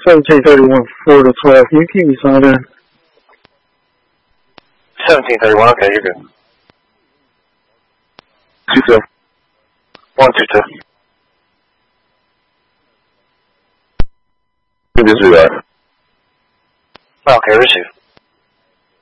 1731 4 to 12. Can you keep me signed in? 1731, okay, you're good. 22. 122. Disregard. Okay, receive.